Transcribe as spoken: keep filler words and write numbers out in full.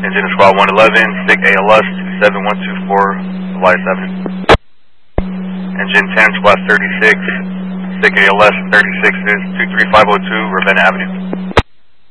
Engine is squad one eleven, SIG A L S two seven one two four, Y seven. Engine ten, squad thirty-six, SIG A L S thirty-six is two three five zero two, Ravenna Avenue.